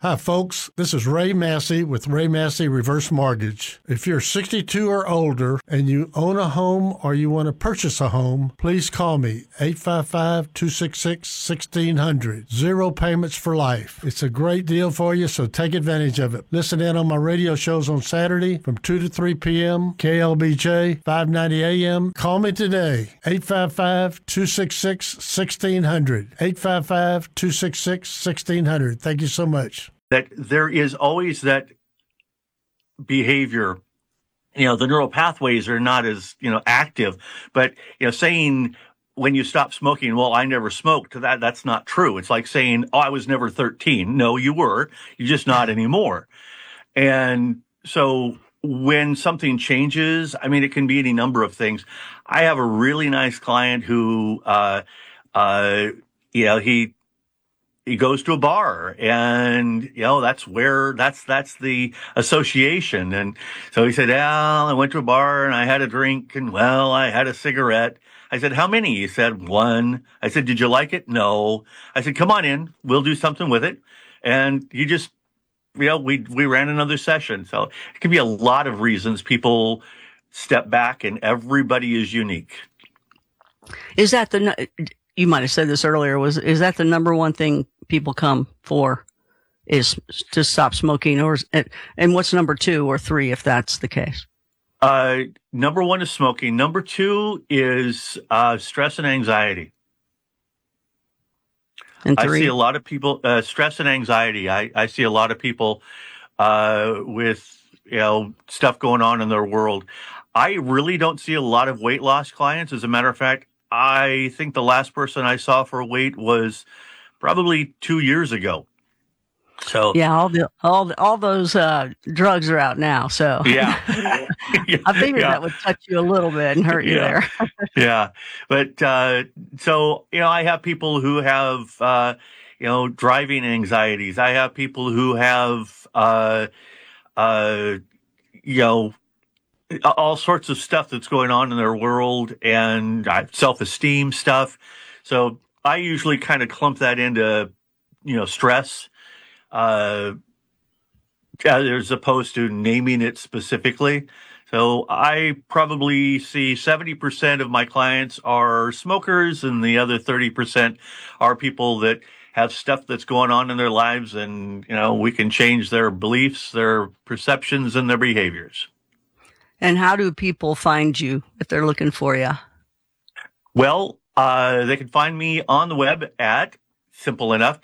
Hi, folks. This is Ray Massey with Ray Massey Reverse Mortgage. If you're 62 or older and you own a home or you want to purchase a home, please call me, 855-266-1600. Zero payments for life. It's a great deal for you, so take advantage of it. Listen in on my radio shows on Saturday from 2 to 3 p.m., KLBJ, 590 a.m. Call me today, 855-266-1600. 855-266-1600. Thank you so much. That there is always that behavior, the neural pathways are not as, active, but, saying when you stop smoking, well, I never smoked, that's not true. It's like saying, oh, I was never 13. No, you were, you're just not anymore. And so when something changes, it can be any number of things. I have a really nice client who, he goes to a bar and, that's the association. And so he said, I went to a bar and I had a drink and, I had a cigarette. I said, how many? He said, one. I said, did you like it? No. I said, come on in. We'll do something with it. And he just, we ran another session. So it can be a lot of reasons people step back, and everybody is unique. Is that you might have said this earlier, is that the number one thing people come for, is to stop smoking, and what's number 2 or 3 if that's the case? Number 1 is smoking. Number 2 is stress and anxiety. And 3? I see a lot of people, stress and anxiety. I see a lot of people with stuff going on in their world. I really don't see a lot of weight loss clients. As a matter of fact, I think the last person I saw for weight was probably 2 years ago. So yeah, all those drugs are out now. So yeah, I figured that would touch you a little bit and hurt you there. Yeah, but so I have people who have driving anxieties. I have people who have all sorts of stuff that's going on in their world, and self-esteem stuff. So I usually kind of clump that into, stress, as opposed to naming it specifically. So I probably see 70% of my clients are smokers, and the other 30% are people that have stuff that's going on in their lives, and, we can change their beliefs, their perceptions, and their behaviors. And how do people find you if they're looking for you? Well, they can find me on the web at, simple enough,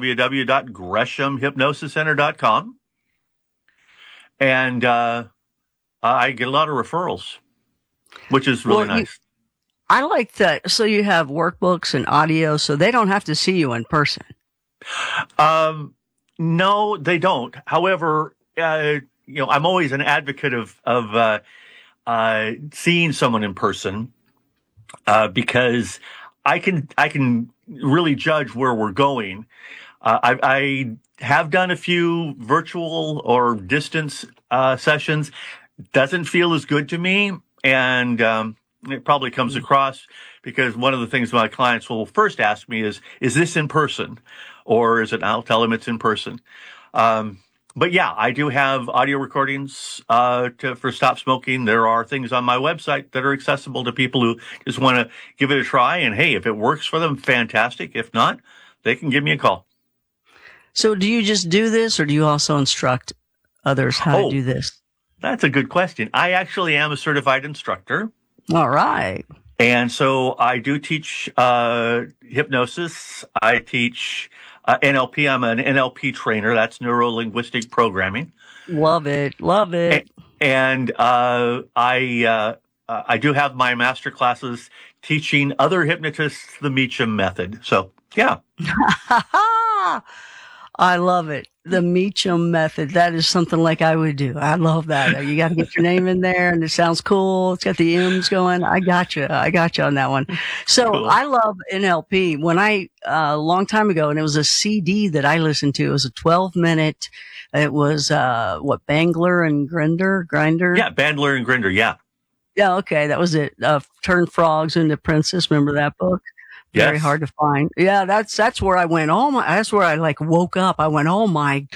www.greshamhypnosiscenter.com. And I get a lot of referrals, which is really nice. I like that. So you have workbooks and audio, so they don't have to see you in person. No, they don't. However, I'm always an advocate of seeing someone in person, because I can really judge where we're going. I have done a few virtual or distance sessions. Doesn't feel as good to me, and it probably comes across because one of the things my clients will first ask me is this in person, or is it? I'll tell them it's in person. But yeah, I do have audio recordings for Stop Smoking. There are things on my website that are accessible to people who just want to give it a try. And hey, if it works for them, fantastic. If not, they can give me a call. So do you just do this, or do you also instruct others how to do this? That's a good question. I actually am a certified instructor. All right. And so I do teach hypnosis. I teach NLP. I'm an NLP trainer. That's neuro-linguistic programming. Love it. Love it. And I do have my master classes teaching other hypnotists the Meacham method. So, yeah. I love it. The Meacham method. That is something like I would do. I love that. You got to get your name in there, and it sounds cool. It's got the M's going. I got you on that one. So cool. I love NLP. When a long time ago, and it was a CD that I listened to. It was a 12-minute. It was, Bangler and Grinder? Yeah, Bandler and Grinder. Yeah. Yeah. Okay. That was it. Turned Frogs into Princess. Remember that book? Very hard to find. Yeah, that's where I went. That's where I woke up. I went, oh my